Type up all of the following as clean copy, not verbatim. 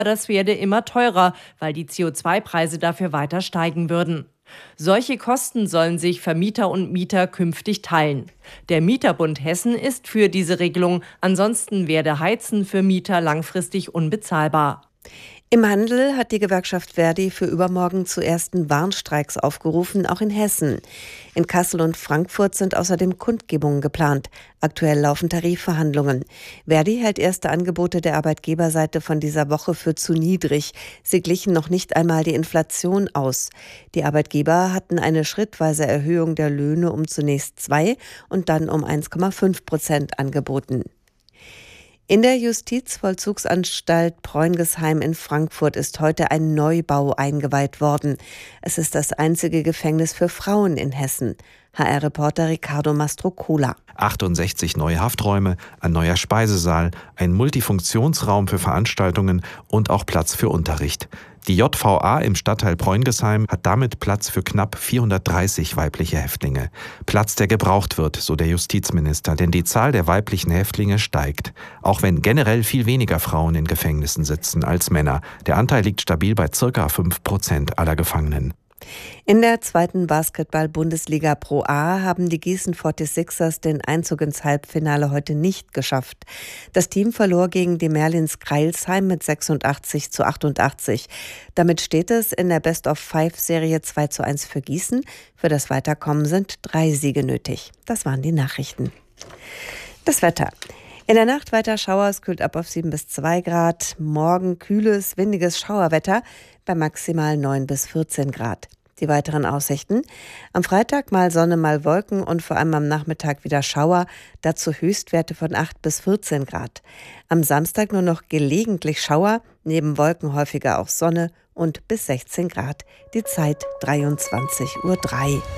das werde immer teurer, weil die CO2-Preise dafür weiter steigen würden. Solche Kosten sollen sich Vermieter und Mieter künftig teilen. Der Mieterbund Hessen ist für diese Regelung, ansonsten werde Heizen für Mieter langfristig unbezahlbar. Im Handel hat die Gewerkschaft Verdi für übermorgen zu ersten Warnstreiks aufgerufen, auch in Hessen. In Kassel und Frankfurt sind außerdem Kundgebungen geplant. Aktuell laufen Tarifverhandlungen. Verdi hält erste Angebote der Arbeitgeberseite von dieser Woche für zu niedrig. Sie glichen noch nicht einmal die Inflation aus. Die Arbeitgeber hatten eine schrittweise Erhöhung der Löhne um zunächst 2 und dann um 1,5% angeboten. In der Justizvollzugsanstalt Preungesheim in Frankfurt ist heute ein Neubau eingeweiht worden. Es ist das einzige Gefängnis für Frauen in Hessen. HR-Reporter Ricardo Mastrocola. 68 neue Hafträume, ein neuer Speisesaal, ein Multifunktionsraum für Veranstaltungen und auch Platz für Unterricht. Die JVA im Stadtteil Preungesheim hat damit Platz für knapp 430 weibliche Häftlinge. Platz, der gebraucht wird, so der Justizminister, denn die Zahl der weiblichen Häftlinge steigt. Auch wenn generell viel weniger Frauen in Gefängnissen sitzen als Männer. Der Anteil liegt stabil bei ca. 5% aller Gefangenen. In der zweiten Basketball-Bundesliga Pro A haben die Gießen 46ers den Einzug ins Halbfinale heute nicht geschafft. Das Team verlor gegen die Merlins Crailsheim mit 86-88. Damit steht es in der Best-of-5-Serie 2:1 für Gießen. Für das Weiterkommen sind 3 Siege nötig. Das waren die Nachrichten. Das Wetter. In der Nacht weiter Schauer, es kühlt ab auf 7 bis 2 Grad. Morgen kühles, windiges Schauerwetter bei maximal 9 bis 14 Grad. Die weiteren Aussichten: am Freitag mal Sonne, mal Wolken und vor allem am Nachmittag wieder Schauer, dazu Höchstwerte von 8 bis 14 Grad. Am Samstag nur noch gelegentlich Schauer, neben Wolken häufiger auch Sonne und bis 16 Grad. Die Zeit 23:03 Uhr.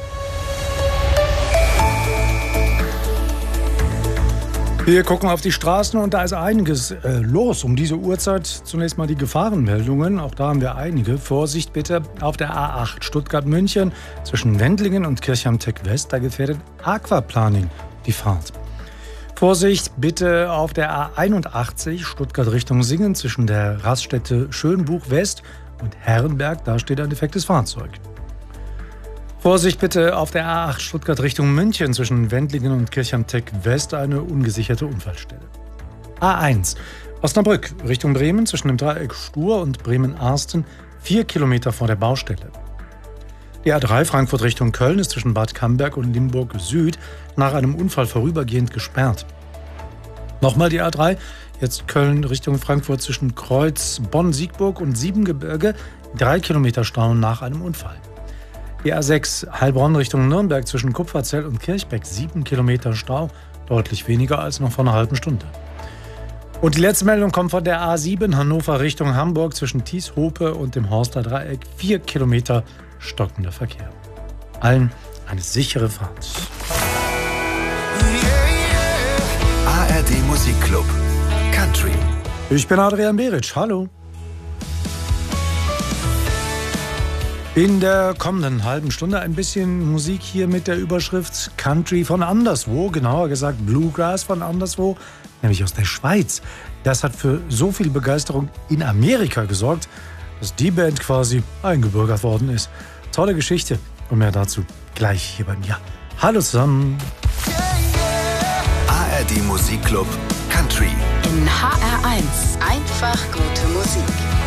Wir gucken auf die Straßen und da ist einiges los um diese Uhrzeit. Zunächst mal die Gefahrenmeldungen, auch da haben wir einige. Vorsicht bitte auf der A8 Stuttgart-München zwischen Wendlingen und Kirchheim-Tech-West, da gefährdet Aquaplaning die Fahrt. Vorsicht bitte auf der A81 Stuttgart Richtung Singen zwischen der Raststätte Schönbuch-West und Herrenberg, da steht ein defektes Fahrzeug. Vorsicht bitte auf der A8 Stuttgart Richtung München zwischen Wendlingen und Kirchheim-Tech-West, eine ungesicherte Unfallstelle. A1 Osnabrück Richtung Bremen zwischen dem Dreieck Stur und Bremen-Arsten 4 Kilometer vor der Baustelle. Die A3 Frankfurt Richtung Köln ist zwischen Bad Camberg und Limburg Süd nach einem Unfall vorübergehend gesperrt. Nochmal die A3, jetzt Köln Richtung Frankfurt zwischen Kreuz Bonn-Siegburg und Siebengebirge 3 Kilometer Stau nach einem Unfall. Die A6 Heilbronn Richtung Nürnberg zwischen Kupferzell und Kirchbeck 7 Kilometer Stau, deutlich weniger als noch vor einer halben Stunde. Und die letzte Meldung kommt von der A7 Hannover Richtung Hamburg zwischen Thieshope und dem Horster Dreieck 4 Kilometer stockender Verkehr. Allen eine sichere Fahrt. ARD Musikclub Country. Ich bin Adrian Beric, hallo. In der kommenden halben Stunde ein bisschen Musik hier mit der Überschrift Country von anderswo, genauer gesagt Bluegrass von anderswo, nämlich aus der Schweiz. Das hat für so viel Begeisterung in Amerika gesorgt, dass die Band quasi eingebürgert worden ist. Tolle Geschichte und mehr dazu gleich hier bei mir. Hallo zusammen. ARD Musikclub Country. In HR1 einfach gute Musik.